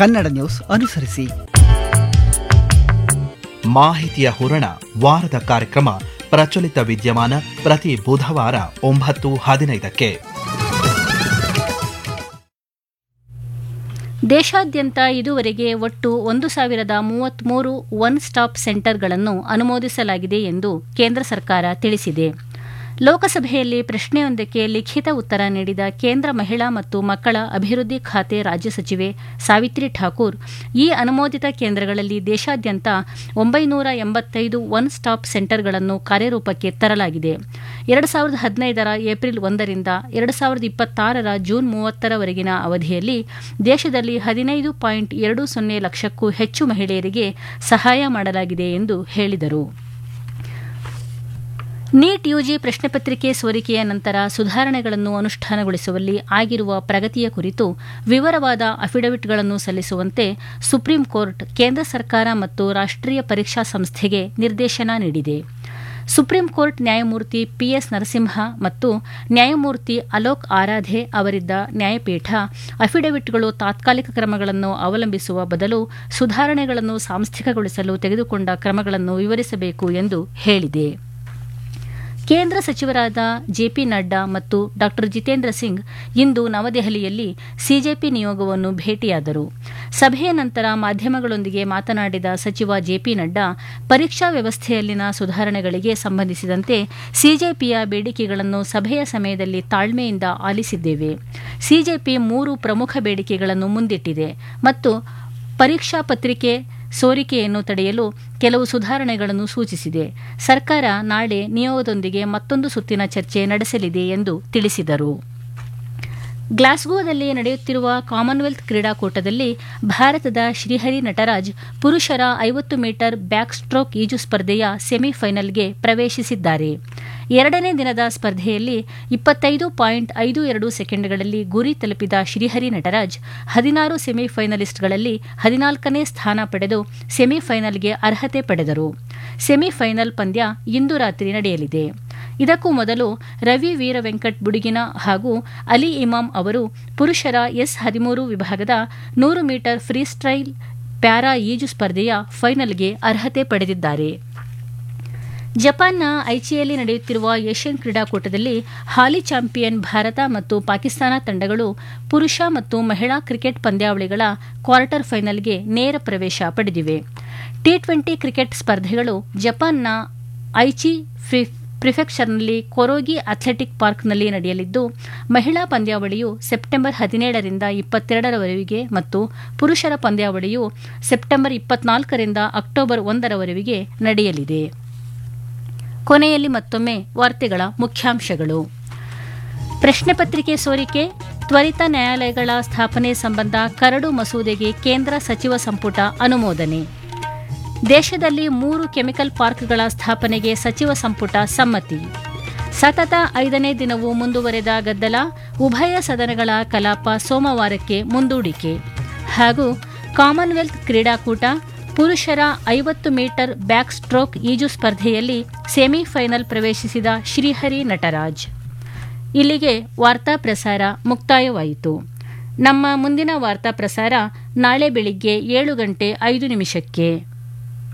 Kannada news ಅನುಸರಿಸಿ. ಮಾಹಿತಿಯ ಹೂರಣ ವಾರದ ಕಾರ್ಯಕ್ರಮ ಪ್ರಚಲಿತ ವಿದ್ಯಮಾನ ಪ್ರತಿ ಬುಧವಾರ 9:15ಕ್ಕೆ. ದೇಶಾದ್ಯಂತ ಇದುವರೆಗೆ ಒಟ್ಟು 1033 ಒನ್ ಸ್ಟಾಪ್ ಸೆಂಟರ್ಗಳನ್ನು ಅನುಮೋದಿಸಲಾಗಿದೆ ಎಂದು ಕೇಂದ್ರ ಸರ್ಕಾರ ತಿಳಿಸಿದೆ. ಲೋಕಸಭೆಯಲ್ಲಿ ಪ್ರಶ್ನೆಯೊಂದಕ್ಕೆ ಲಿಖಿತ ಉತ್ತರ ನೀಡಿದ ಕೇಂದ್ರ ಮಹಿಳಾ ಮತ್ತು ಮಕ್ಕಳ ಅಭಿವೃದ್ಧಿ ಖಾತೆ ರಾಜ್ಯ ಸಚಿವೆ ಸಾವಿತ್ರಿ ಠಾಕೂರ್, ಈ ಅನುಮೋದಿತ ಕೇಂದ್ರಗಳಲ್ಲಿ ದೇಶಾದ್ಯಂತ 985 ಒನ್ ಸ್ಟಾಪ್ ಸೆಂಟರ್ಗಳನ್ನು ಕಾರ್ಯರೂಪಕ್ಕೆ ತರಲಾಗಿದೆ. 2015ರ ಏಪ್ರಿಲ್ 1ರಿಂದ 2026ರ ಜೂನ್ 30ರವರೆಗಿನ ಅವಧಿಯಲ್ಲಿ ದೇಶದಲ್ಲಿ 15.20 ಲಕ್ಷಕ್ಕೂ ಹೆಚ್ಚು ಮಹಿಳೆಯರಿಗೆ ಸಹಾಯ ಮಾಡಲಾಗಿದೆ ಎಂದು ಹೇಳಿದರು. ನೀಟ್ ಯುಜಿ ಪ್ರಶ್ನೆ ಪತ್ರಿಕೆ ಸೋರಿಕೆಯ ನಂತರ ಸುಧಾರಣೆಗಳನ್ನು ಅನುಷ್ಠಾನಗೊಳಿಸುವಲ್ಲಿ ಆಗಿರುವ ಪ್ರಗತಿಯ ಕುರಿತು ವಿವರವಾದ ಅಫಿಡವಿಟ್ಗಳನ್ನು ಸಲ್ಲಿಸುವಂತೆ ಸುಪ್ರೀಂ ಕೋರ್ಟ್ ಕೇಂದ್ರ ಸರ್ಕಾರ ಮತ್ತು ರಾಷ್ಟ್ರೀಯ ಪರೀಕ್ಷಾ ಸಂಸ್ಥೆಗೆ ನಿರ್ದೇಶನ ನೀಡಿದೆ. ಸುಪ್ರೀಂ ಕೋರ್ಟ್ ನ್ಯಾಯಮೂರ್ತಿ ಪಿಎಸ್ ನರಸಿಂಹ ಮತ್ತು ನ್ಯಾಯಮೂರ್ತಿ ಅಲೋಕ್ ಆರಾಧೆ ಅವರಿದ್ದ ನ್ಯಾಯಪೀಠ ಅಫಿಡವಿಟ್ಗಳು ತಾತ್ಕಾಲಿಕ ಕ್ರಮಗಳನ್ನು ಅವಲಂಬಿಸುವ ಬದಲು ಸುಧಾರಣೆಗಳನ್ನು ಸಾಂಸ್ಥಿಕಗೊಳಿಸಲು ತೆಗೆದುಕೊಂಡ ಕ್ರಮಗಳನ್ನು ವಿವರಿಸಬೇಕು ಎಂದು ಹೇಳಿದೆ. ಕೇಂದ್ರ ಸಚಿವರಾದ ಜೆಪಿ ನಡ್ಡಾ ಮತ್ತು ಡಾ ಜಿತೇಂದ್ರ ಸಿಂಗ್ ಇಂದು ನವದೆಹಲಿಯಲ್ಲಿ ಸಿಜೆಪಿ ನಿಯೋಗವನ್ನು ಭೇಟಿಯಾದರು. ಸಭೆಯ ನಂತರ ಮಾಧ್ಯಮಗಳೊಂದಿಗೆ ಮಾತನಾಡಿದ ಸಚಿವ ಜೆಪಿ ನಡ್ಡಾ, ಪರೀಕ್ಷಾ ವ್ಯವಸ್ಥೆಯಲ್ಲಿನ ಸುಧಾರಣೆಗಳಿಗೆ ಸಂಬಂಧಿಸಿದಂತೆ ಸಿಜೆಪಿಯ ಬೇಡಿಕೆಗಳನ್ನು ಸಭೆಯ ಸಮಯದಲ್ಲಿ ತಾಳ್ಮೆಯಿಂದ ಆಲಿಸಿದ್ದೇವೆ. ಸಿಜೆಪಿ 3 ಪ್ರಮುಖ ಬೇಡಿಕೆಗಳನ್ನು ಮುಂದಿಟ್ಟಿದೆ ಮತ್ತು ಪರೀಕ್ಷಾ ಪತ್ರಿಕೆ ಸೋರಿಕೆಯನ್ನು ತಡೆಯಲು ಕೆಲವು ಸುಧಾರಣೆಗಳನ್ನು ಸೂಚಿಸಿದೆ. ಸರ್ಕಾರ ನಾಳೆ ನಿಯೋಗದೊಂದಿಗೆ ಮತ್ತೊಂದು ಸುತ್ತಿನ ಚರ್ಚೆ ನಡೆಸಲಿದೆ ಎಂದು ತಿಳಿಸಿದರು. ಗ್ಲಾಸ್ಗೋದಲ್ಲಿ ನಡೆಯುತ್ತಿರುವ ಕಾಮನ್ವೆಲ್ತ್ ಕ್ರೀಡಾಕೂಟದಲ್ಲಿ ಭಾರತದ ಶ್ರೀಹರಿ ನಟರಾಜ್ ಪುರುಷರ 50 ಮೀಟರ್ ಬ್ಯಾಕ್ ಸ್ಟ್ರೋಕ್ ಈಜು ಸ್ಪರ್ಧೆಯ ಸೆಮಿಫೈನಲ್ಗೆ ಪ್ರವೇಶಿಸಿದ್ದಾರೆ. ಎರಡನೇ ದಿನದ ಸ್ಪರ್ಧೆಯಲ್ಲಿ 25.52 ಸೆಕೆಂಡ್ಗಳಲ್ಲಿ ಗುರಿ ತಲುಪಿದ ಶ್ರೀಹರಿ ನಟರಾಜ್ 16 ಸೆಮಿಫೈನಲಿಸ್ಟ್ಗಳಲ್ಲಿ 14ನೇ ಸ್ಥಾನ ಪಡೆದು ಸೆಮಿಫೈನಲ್ಗೆ ಅರ್ಹತೆ ಪಡೆದರು. ಸೆಮಿಫೈನಲ್ ಪಂದ್ಯ ಇಂದು ರಾತ್ರಿ ನಡೆಯಲಿದೆ. ಇದಕ್ಕೂ ಮೊದಲು ರವಿ ವೀರವೆಂಕಟ್ ಬುಡಿಗಿನ ಹಾಗೂ ಅಲಿ ಇಮಾಮ್ ಅವರು ಪುರುಷರ S13 ವಿಭಾಗದ 100 ಮೀಟರ್ ಫ್ರೀಸ್ಟೈಲ್ ಪ್ಯಾರಾ ಈಜು ಸ್ಪರ್ಧೆಯ ಫೈನಲ್ಗೆ ಅರ್ಹತೆ ಪಡೆದಿದ್ದಾರೆ. ಜಪಾನ್ನ ಐಚಿಯಲ್ಲಿ ನಡೆಯುತ್ತಿರುವ ಏಷ್ಯನ್ ಕ್ರೀಡಾಕೂಟದಲ್ಲಿ ಹಾಲಿ ಚಾಂಪಿಯನ್ ಭಾರತ ಮತ್ತು ಪಾಕಿಸ್ತಾನ ತಂಡಗಳು ಪುರುಷ ಮತ್ತು ಮಹಿಳಾ ಕ್ರಿಕೆಟ್ ಪಂದ್ಯಾವಳಿಗಳ ಕ್ವಾರ್ಟರ್ ಫೈನಲ್ಗೆ ನೇರ ಪ್ರವೇಶ ಪಡೆದಿವೆ. ಟಿ20 ಕ್ರಿಕೆಟ್ ಸ್ಪರ್ಧೆಗಳು ಜಪಾನ್ನ ಐಚಿ ಪ್ರಿಫೆಕ್ಚರ್ನಲ್ಲಿ ಕೊರೋಗಿ ಅಥ್ಲೆಟಿಕ್ ಪಾರ್ಕ್ನಲ್ಲಿ ನಡೆಯಲಿದ್ದು, ಮಹಿಳಾ ಪಂದ್ಯಾವಳಿಯು ಸೆಪ್ಟೆಂಬರ್ 17ರಿಂದ 22ರವರೆಗೆ ಮತ್ತು ಪುರುಷರ ಪಂದ್ಯಾವಳಿಯು ಸೆಪ್ಟೆಂಬರ್ 24ರಿಂದ ಅಕ್ಟೋಬರ್ 1ರವರೆಗೆ ನಡೆಯಲಿದೆ. ಕೊನೆಯಲ್ಲಿ ಮತ್ತೊಮ್ಮೆ ವಾರ್ತೆಗಳ ಮುಖ್ಯಾಂಶಗಳು. ಪ್ರಶ್ನೆ ಪತ್ರಿಕೆ ಸೋರಿಕೆ, ತ್ವರಿತ ನ್ಯಾಯಾಲಯಗಳ ಸ್ಥಾಪನೆ ಸಂಬಂಧ ಕರಡು ಮಸೂದೆಗೆ ಕೇಂದ್ರ ಸಚಿವ ಸಂಪುಟ ಅನುಮೋದನೆ. ದೇಶದಲ್ಲಿ 3 ಕೆಮಿಕಲ್ ಪಾರ್ಕ್ಗಳ ಸ್ಥಾಪನೆಗೆ ಸಚಿವ ಸಂಪುಟ ಸಮ್ಮತಿ. ಸತತ 5ನೇ ದಿನವೂ ಮುಂದುವರೆದ ಗದ್ದಲ, ಉಭಯ ಸದನಗಳ ಕಲಾಪ ಸೋಮವಾರಕ್ಕೆ ಮುಂದೂಡಿಕೆ. ಹಾಗೂ ಕಾಮನ್ವೆಲ್ತ್ ಕ್ರೀಡಾಕೂಟ, ಪುರುಷರ 50 ಮೀಟರ್ ಬ್ಯಾಕ್ ಸ್ಟ್ರೋಕ್ ಈಜು ಸ್ಪರ್ಧೆಯಲ್ಲಿ ಸೆಮಿಫೈನಲ್ ಪ್ರವೇಶಿಸಿದ ಶ್ರೀಹರಿ ನಟರಾಜ್. ಇಲ್ಲಿಗೆ ವಾರ್ತಾ ಪ್ರಸಾರ ಮುಕ್ತಾಯವಾಯಿತು. ನಮ್ಮ ಮುಂದಿನ ವಾರ್ತಾ ಪ್ರಸಾರ ನಾಳೆ ಬೆಳಿಗ್ಗೆ 7:05 ನಿಮಿಷಕ್ಕೆ.